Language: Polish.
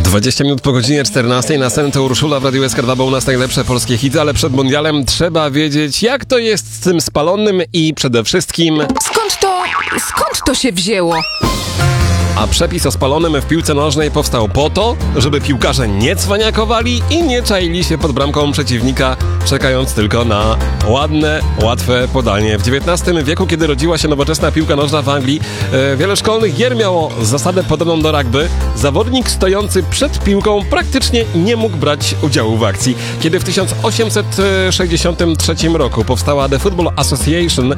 20 minut po godzinie 14 na scenę to Urszula w Radiu SK2, bo u nas najlepsze polskie hity, ale przed mundialem trzeba wiedzieć, jak to jest z tym spalonym i przede wszystkim... Skąd to się wzięło? A przepis o spalonym w piłce nożnej powstał po to, żeby piłkarze nie cwaniakowali i nie czaili się pod bramką przeciwnika, czekając tylko na ładne, łatwe podanie. W XIX wieku, kiedy rodziła się nowoczesna piłka nożna w Anglii, wiele szkolnych gier miało zasadę podobną do rugby. Zawodnik stojący przed piłką praktycznie nie mógł brać udziału w akcji. Kiedy w 1863 roku powstała The Football Association,